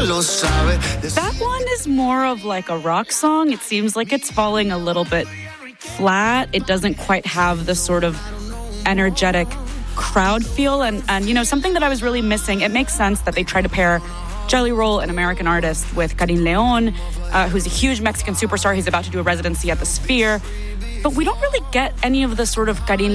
That one is more of like a rock song. It seems like it's falling a little bit flat. It doesn't quite have the sort of energetic crowd feel. And you know, something that I was really missing, it makes sense that they try to pair Jelly Roll, an American artist, with Karin Leon, who's a huge Mexican superstar. He's about to do a residency at the Sphere. But we don't really get any of the sort of Karin